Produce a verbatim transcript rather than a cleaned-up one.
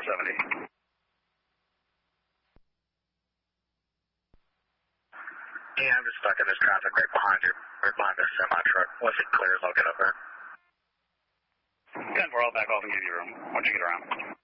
seventy. Yeah, I'm just stuck in this traffic right behind you, right behind this semi-truck. Once it clears, I'll get up there. ten four, I'll back off and give you room once you get around.